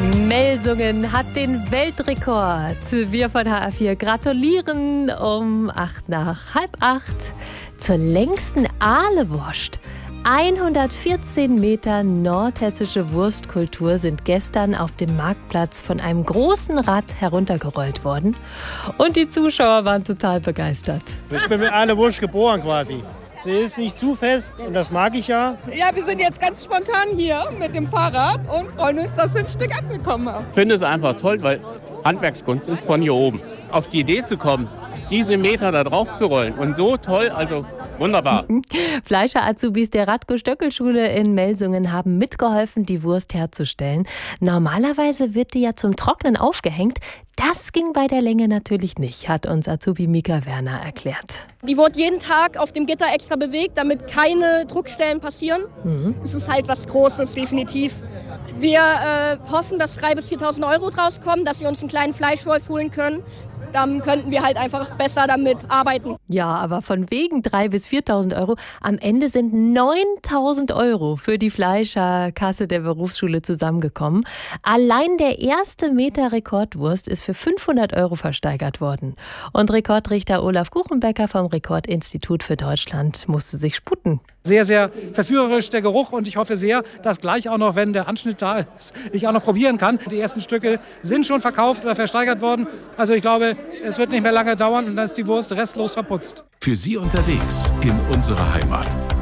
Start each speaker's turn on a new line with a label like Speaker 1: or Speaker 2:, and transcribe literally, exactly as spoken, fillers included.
Speaker 1: Melsungen hat den Weltrekord. Wir von H R vier gratulieren um acht nach halb acht zur längsten Ahlewurst. hundertvierzehn Meter nordhessische Wurstkultur sind gestern auf dem Marktplatz von einem großen Rad heruntergerollt worden. Und die Zuschauer waren total begeistert.
Speaker 2: Ich bin mit Ahlewurst geboren quasi. Sie ist nicht zu fest und das mag ich ja.
Speaker 3: Ja, wir sind jetzt ganz spontan hier mit dem Fahrrad und freuen uns, dass wir ein Stück abgekommen haben.
Speaker 4: Ich finde es einfach toll, weil es Handwerkskunst ist von hier oben. Auf die Idee zu kommen, diese Meter da drauf zu rollen und so toll, also wunderbar.
Speaker 1: Fleischer-Azubis der Radko-Stöckel-Schule in Melsungen haben mitgeholfen, die Wurst herzustellen. Normalerweise wird die ja zum Trocknen aufgehängt. Das ging bei der Länge natürlich nicht, hat uns Azubi Mika Werner erklärt.
Speaker 5: Die wird jeden Tag auf dem Gitter extra bewegt, damit keine Druckstellen passieren. Mhm. Es ist halt was Großes, definitiv. Wir äh, hoffen, dass dreitausend bis viertausend Euro draus kommen, dass wir uns einen kleinen Fleischwolf holen können. Dann könnten wir halt einfach besser damit arbeiten.
Speaker 1: Ja, aber von wegen dreitausend bis viertausend Euro. Am Ende sind neuntausend Euro für die Fleischerkasse der Berufsschule zusammengekommen. Allein der erste Meter Rekordwurst ist für fünfhundert Euro versteigert worden. Und Rekordrichter Olaf Kuchenbecker vom Rekordinstitut für Deutschland musste sich sputen.
Speaker 6: Sehr, sehr verführerisch der Geruch und ich hoffe sehr, dass gleich auch noch, wenn der Anschnitt da ist, ich auch noch probieren kann. Die ersten Stücke sind schon verkauft oder versteigert worden. Also ich glaube, es wird nicht mehr lange dauern und dann ist die Wurst restlos verputzt.
Speaker 7: Für Sie unterwegs in unserer Heimat.